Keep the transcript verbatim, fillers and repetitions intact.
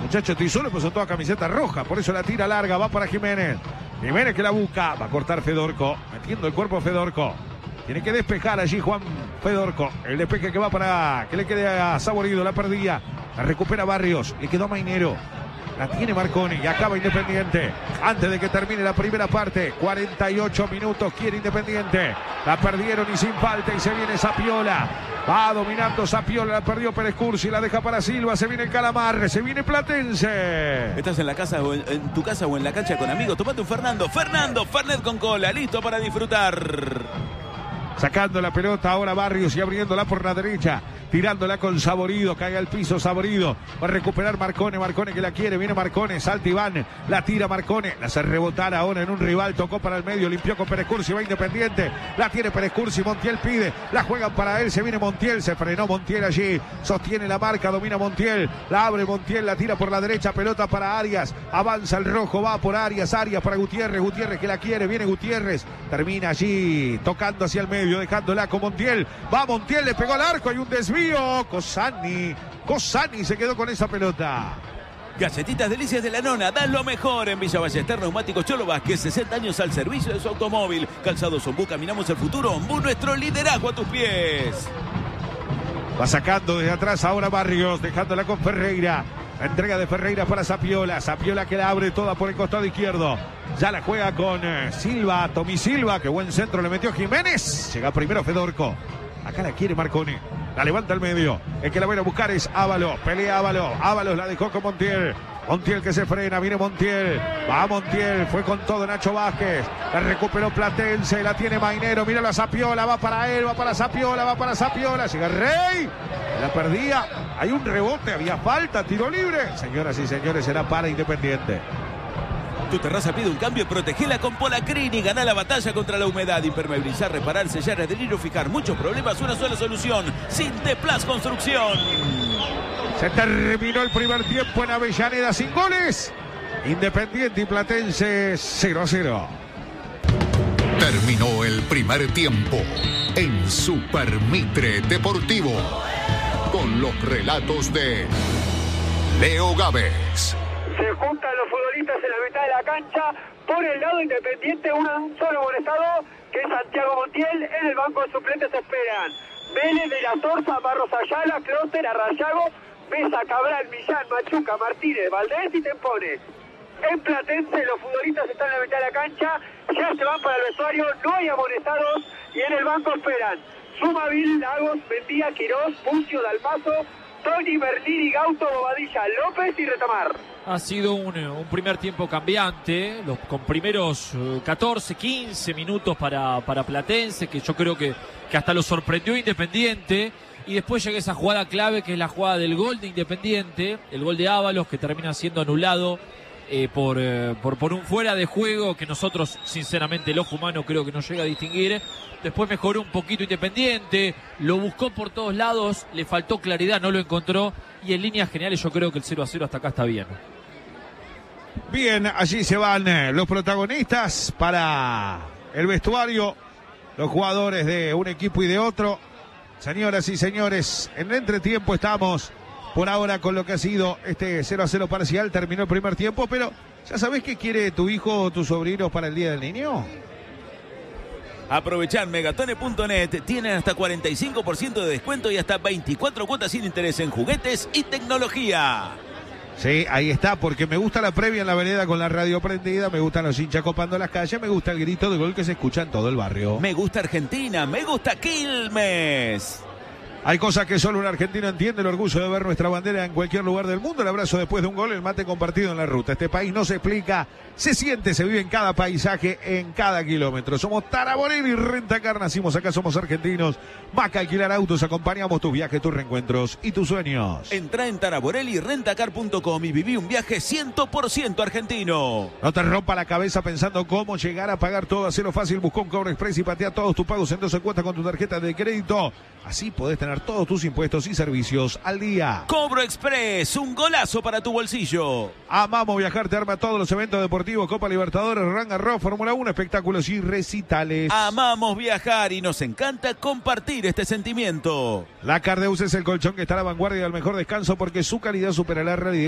Muchacho, estoy solo, pues son toda camiseta roja. Por eso la tira larga, va para Jiménez. Jiménez que la busca, va a cortar Fedorco. Metiendo el cuerpo Fedorco. Tiene que despejar allí Juan Fedorco. El despeje que va para que le quede a Saborido, la perdía. La recupera Barrios, le quedó a Mainero. La tiene Marconi y acaba Independiente. Antes de que termine la primera parte, cuarenta y ocho minutos quiere Independiente. La perdieron y sin falta y se viene Zapiola. Va dominando Zapiola, la perdió Pérez Cursi, la deja para Silva, se viene el Calamarre, se viene Platense. Estás en la casa o en, en tu casa o en la cancha con amigos, tomate un Fernando. Fernando, Fernet con cola, listo para disfrutar. Sacando la pelota ahora Barrios y abriéndola por la derecha. Tirándola con Saborido, cae al piso Saborido. Va a recuperar Marcone, Marcone que la quiere. Viene Marcone, salta Iván. La tira Marcone, la hace rebotar ahora en un rival. Tocó para el medio, limpió con Pérez Cursi, va Independiente. La tiene Pérez Cursi, Montiel pide. La juegan para él, se viene Montiel. Se frenó Montiel allí. Sostiene la marca, domina Montiel. La abre Montiel, la tira por la derecha. Pelota para Arias. Avanza el rojo, va por Arias. Arias para Gutiérrez. Gutiérrez que la quiere. Viene Gutiérrez. Termina allí, tocando hacia el medio, dejándola con Montiel. Va Montiel, le pegó al arco. Hay un desvío. Cosani, Cosani se quedó con esa pelota. Galletitas Delicias de la Nona, dan lo mejor en Villa Ballester. Neumáticos Cholo Vázquez, sesenta años al servicio de su automóvil. Calzados Ombú, caminamos el futuro. Ombú, nuestro liderazgo a tus pies. Va sacando desde atrás ahora Barrios, dejándola con Ferreira. La entrega de Ferreira para Zapiola. Zapiola que la abre toda por el costado izquierdo. Ya la juega con eh, Silva, Tommy Silva. Que buen centro le metió Jiménez. Llega primero Fedorco. Acá la quiere Marconi. La levanta al medio. El que la va a buscar es Ábalos. Pelea Ábalos. Ábalos la dejó con Montiel. Montiel que se frena. Viene Montiel. Va Montiel. Fue con todo Nacho Vázquez. La recuperó Platense. La tiene Mainero. Mira la Zapiola. Va para él. Va para Zapiola. Va para Zapiola. Llega Rey. La perdía. Hay un rebote. Había falta. Tiro libre. Señoras y señores, será para Independiente. Tu terraza pide un cambio, protegela con Polacrini. Gana la batalla contra la humedad. Impermeabilizar, reparar, sellar, adherir o fijar. Muchos problemas, una sola solución. Sinteplas Construcción. Se terminó el primer tiempo en Avellaneda sin goles. Independiente y Platense cero a cero. Terminó el primer tiempo en Super Mitre Deportivo. Con los relatos de Leo Gávez. Se juntan los futbolistas en la mitad de la cancha. Por el lado Independiente, un solo molestado, que es Santiago Montiel. En el banco de suplentes esperan Vélez, de la Torza, Barros Ayala, Closter, Arrayago, Mesa, Cabral, Millán, Machuca, Martínez, Valdés y Tempone. En Platense los futbolistas están en la mitad de la cancha. Ya se van para el vestuario, no hay amonestados. Y en el banco esperan Sumavil, Lagos, Mendía, Quirós, Pucio, Dalmazo, Tony, Berlini, Gauto, Bobadilla, López y Retamar. Ha sido un, un primer tiempo cambiante, los, con primeros uh, catorce, quince minutos para, para Platense, que yo creo que, que hasta lo sorprendió Independiente. Y después llega esa jugada clave, que es la jugada del gol de Independiente, el gol de Ábalos, que termina siendo anulado eh, por, eh, por, por un fuera de juego que nosotros, sinceramente, el ojo humano creo que no llega a distinguir. Después mejoró un poquito Independiente, lo buscó por todos lados, le faltó claridad, no lo encontró. Y en líneas generales yo creo que el cero a cero hasta acá está bien. Bien, allí se van eh, los protagonistas para el vestuario, los jugadores de un equipo y de otro. Señoras y señores, en el entretiempo estamos por ahora con lo que ha sido este cero a cero parcial. Terminó el primer tiempo, pero ¿ya sabés qué quiere tu hijo o tus sobrinos para el Día del Niño? Aprovechar megatone punto net, tienen hasta cuarenta y cinco por ciento de descuento y hasta veinticuatro cuotas sin interés en juguetes y tecnología. Sí, ahí está, porque me gusta la previa en la vereda con la radio prendida, me gustan los hinchas copando las calles, me gusta el grito de gol que se escucha en todo el barrio. Me gusta Argentina, me gusta Quilmes. Hay cosas que solo un argentino entiende, el orgullo de ver nuestra bandera en cualquier lugar del mundo, el abrazo después de un gol, el mate compartido en la ruta. Este país no se explica, se siente, se vive en cada paisaje, en cada kilómetro. Somos Taraborelli Rentacar, nacimos acá, somos argentinos. Maca Alquilar Autos, acompañamos tus viajes, tus reencuentros y tus sueños. Entrá en Taraborelli Rentacar punto com y viví un viaje cien por ciento argentino. No te rompa la cabeza pensando cómo llegar a pagar todo. Hacelo fácil, busca un Cobro Express y patea todos tus pagos en doce cuotas con tu tarjeta de crédito. Así podés tener todos tus impuestos y servicios al día. Cobro Express, un golazo para tu bolsillo. Amamos Viajar, te arma todos los eventos deportivos, Copa Libertadores, Roland Garros, Fórmula uno, espectáculos y recitales. Amamos viajar y nos encanta compartir este sentimiento. La Cardeus es el colchón que está a la vanguardia del mejor descanso porque su calidad supera la realidad.